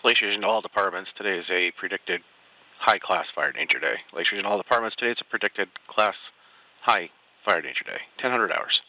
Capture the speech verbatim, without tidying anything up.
Lake Region all departments, today is a predicted high class fire danger day. Lake Region all departments, today it's a predicted class high fire danger day. ten hundred hours.